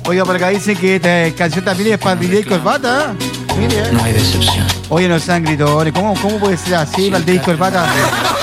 Oiga, por acá dicen que esta canción también es para DJ Corbata. Mire. No hay decepción. Oye, no sean gritones. ¿Cómo puede ser así para el DJ Corbata?